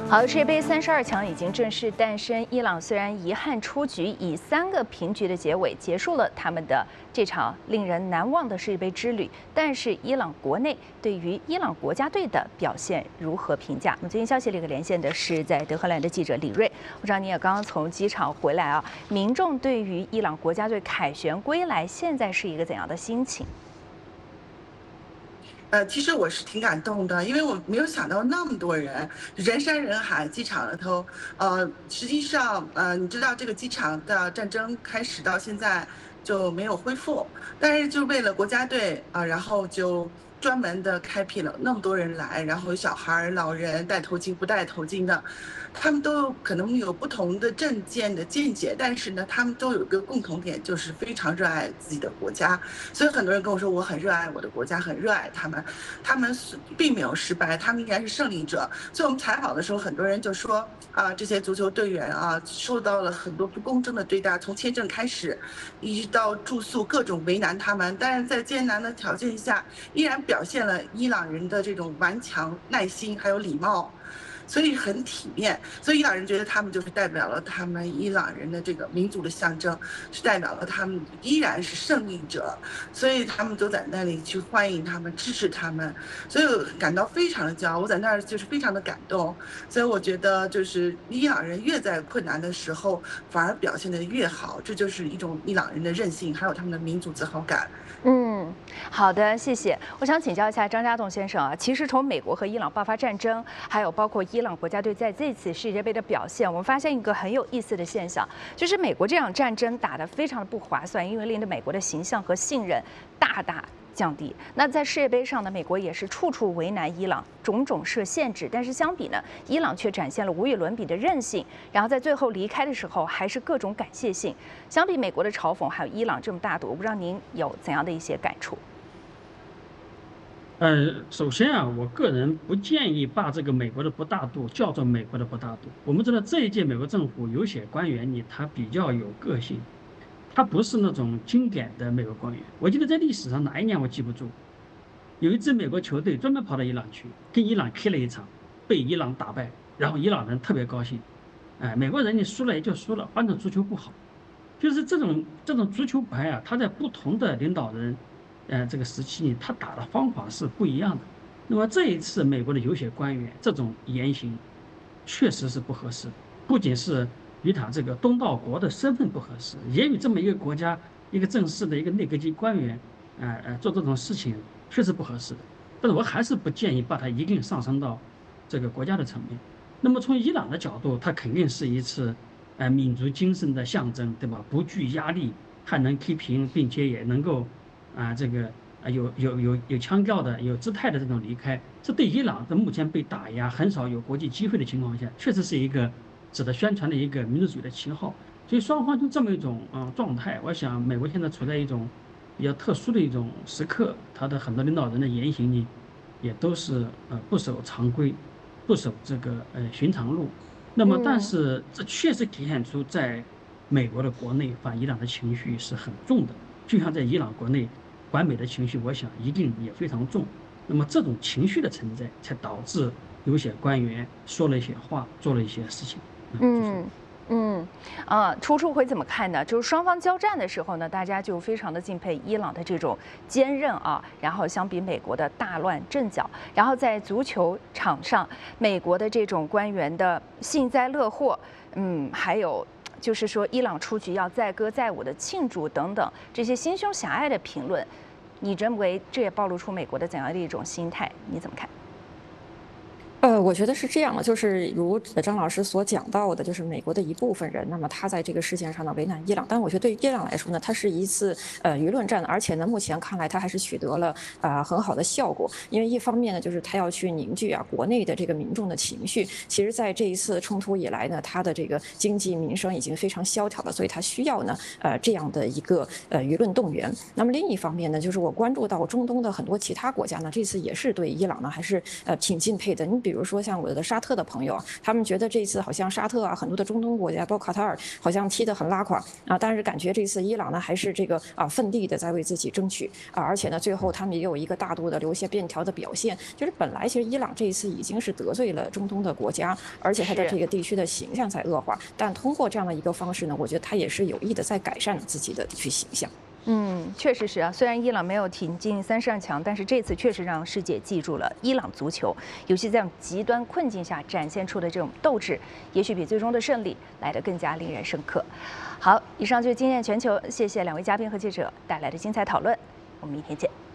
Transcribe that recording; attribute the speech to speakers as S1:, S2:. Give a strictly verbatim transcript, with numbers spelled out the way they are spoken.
S1: 好，世界杯三十二强已经正式诞生。伊朗虽然遗憾出局，以三个平局的结尾结束了他们的这场令人难忘的世界杯之旅，但是伊朗国内对于伊朗国家队的表现如何评价？我们最新消息这个连线的是在德黑兰的记者李锐。我知道你也刚刚从机场回来啊，民众对于伊朗国家队凯旋归来，现在是一个怎样的心情？
S2: 呃，其实我是挺感动的，因为我没有想到那么多人，人山人海，机场里头，呃，实际上，呃，你知道这个机场的战争开始到现在就没有恢复，但是就为了国家队啊、呃然后就专门的开辟了那么多人来，然后有小孩、老人，戴头巾不戴头巾的，他们都可能有不同的政见的见解，但是呢，他们都有一个共同点，就是非常热爱自己的国家。所以很多人跟我说，我很热爱我的国家，很热爱他们。他们是并没有失败，他们应该是胜利者。所以我们采访的时候，很多人就说啊，这些足球队员啊，受到了很多不公正的对待，从签证开始，一直到住宿，各种为难他们。但是在艰难的条件下，依然表现了伊朗人的这种顽强、耐心还有礼貌。所以很体面，所以伊朗人觉得他们就是代表了他们伊朗人的这个民族的象征，是代表了他们依然是胜利者，所以他们都在那里去欢迎他们、支持他们，所以我感到非常的骄傲。我在那儿就是非常的感动，所以我觉得就是伊朗人越在困难的时候，反而表现得越好，这就是一种伊朗人的韧性，还有他们的民族自豪感。
S1: 嗯，好的，谢谢。我想请教一下张家栋先生啊，其实从美国和伊朗爆发战争，还有包括伊朗国家队在这次世界杯的表现，我们发现一个很有意思的现象，就是美国这场战争打得非常的不划算，因为令得美国的形象和信任大大降低。那在世界杯上呢，美国也是处处为难伊朗，种种设限制，但是相比呢，伊朗却展现了无与伦比的韧性，然后在最后离开的时候还是各种感谢性。相比美国的嘲讽，还有伊朗这么大度，我不知道您有怎样的一些感触？
S3: 呃，首先啊，我个人不建议把这个美国的不大度叫做美国的不大度。我们知道这一届美国政府有些官员呢，他比较有个性，他不是那种经典的美国官员。我记得在历史上哪一年我记不住，有一支美国球队专门跑到伊朗去，跟伊朗踢了一场，被伊朗打败，然后伊朗人特别高兴。哎，美国人你输了也就输了，反正足球不好。就是这种这种足球牌啊，他在不同的领导人，呃，这个时期他打的方法是不一样的。那么这一次美国的有些官员这种言行，确实是不合适，不仅是与他这个东道国的身份不合适，也与这么一个国家一个正式的一个内阁级官员，呃呃做这种事情确实不合适的。但是我还是不建议把它一定上升到这个国家的层面。那么从伊朗的角度，它肯定是一次。呃，民族精神的象征，对吧？不惧压力，还能踢平，并且也能够，啊、这个啊有有有有腔调的、有姿态的这种离开，这对伊朗在目前被打压、很少有国际机会的情况下，确实是一个值得宣传的一个民族主义的旗号。所以双方就这么一种呃状态，我想美国现在处在一种比较特殊的一种时刻，他的很多领导人的言行呢，也都是呃不守常规，不守这个呃寻常路。那么，但
S1: 嗯。
S3: 是这确实体现出在美国的国内反伊朗的情绪是很重的，就像在伊朗国内反美的情绪，我想一定也非常重。那么这种情绪的存在，才导致有些官员说了一些话，做了一些事情。
S1: 嗯嗯，啊，出处会怎么看呢？就是双方交战的时候呢，大家就非常的敬佩伊朗的这种坚韧啊，然后相比美国的大乱阵脚，然后在足球场上，美国的这种官员的幸灾乐祸，嗯，还有就是说伊朗出局要载歌载舞的庆祝等等这些心胸狭隘的评论，你认为这也暴露出美国的怎样的一种心态？你怎么看？
S4: 呃，我觉得是这样的，就是如张老师所讲到的，就是美国的一部分人，那么他在这个事件上呢为难伊朗，但我觉得对于伊朗来说呢，它是一次呃舆论战，而且呢目前看来它还是取得了啊、呃、很好的效果，因为一方面呢就是他要去凝聚啊国内的这个民众的情绪，其实在这一次冲突以来呢，他的这个经济民生已经非常萧条了，所以他需要呢呃这样的一个呃舆论动员。那么另一方面呢，就是我关注到中东的很多其他国家呢，这次也是对伊朗呢还是呃挺敬佩的。你比如说像我的沙特的朋友，他们觉得这次好像沙特啊很多的中东国家，包括卡塔尔，好像踢得很拉垮啊，但是感觉这次伊朗呢还是这个啊奋力的在为自己争取啊，而且呢最后他们也有一个大度的留下便条的表现，就是本来其实伊朗这一次已经是得罪了中东的国家，而且它的这个地区的形象在恶化，但通过这样的一个方式呢，我觉得它也是有意的在改善自己的地区形象。
S1: 嗯，确实是啊。虽然伊朗没有挺进三十二强，但是这次确实让世界记住了伊朗足球，尤其在极端困境下展现出的这种斗志，也许比最终的胜利来得更加令人深刻。好，以上就是今天的全球，谢谢两位嘉宾和记者带来的精彩讨论，我们明天见。